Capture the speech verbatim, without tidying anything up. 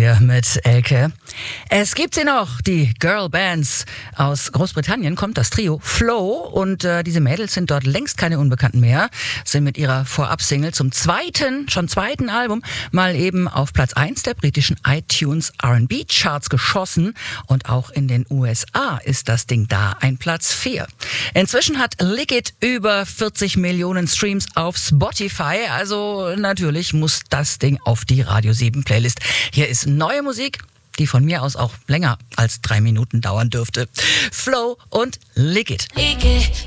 hier mit Elke. Es gibt sie noch, die Girlbands. Aus Großbritannien kommt das Trio Flow und äh, diese Mädels sind dort längst keine Unbekannten mehr, sind mit ihrer Vorab-Single zum zweiten, schon zweiten Album mal eben auf Platz eins der britischen iTunes R and B Charts geschossen und auch in den U S A ist das Ding da, ein Platz vier. Inzwischen hat Lick It über vierzig Millionen Streams auf Spotify, also natürlich muss das Ding auf die Radio sieben Playlist. Hier ist neue Musik, die von mir aus auch länger als drei Minuten dauern dürfte. Flow und Lick It.